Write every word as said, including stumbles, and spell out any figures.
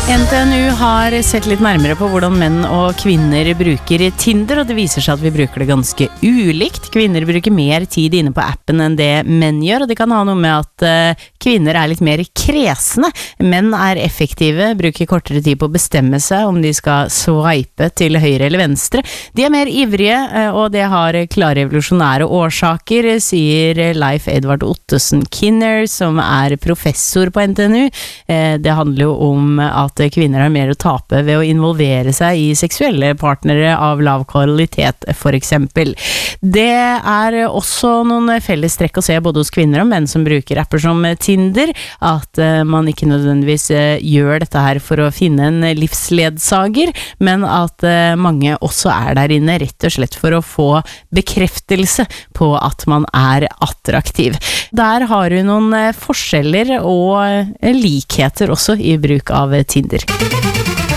N T N U har sett litt nærmere på hvordan menn og kvinner bruker Tinder, og det viser seg at vi bruker det ganske ulikt. Kvinner bruker mer tid inne på appen enn det menn gjør, og det kan ha noe med at uh, kvinner er litt mer kresne. Menn er effektive, bruker kortere tid på å bestemme seg om de skal swipe til høyre eller venstre. De er mer ivrige, uh, og det har klare evolusjonære årsaker, sier Leif Edvard Ottesen Kinner, som er professor på N T N U. Uh, det handler jo om at kvinner har mer å tape ved å involvere seg i seksuelle partnere av lav kvalitet, for eksempel. Det er også noen felles trekk å se både hos kvinner og menn som bruker apper som Tinder, at man ikke nødvendigvis gjør dette her for å finne en livsledsager, men at mange også er der inne rett og slett for å få bekreftelse på at man er attraktiv. Der har du noen forskjeller og likheter også i bruk av Tinder.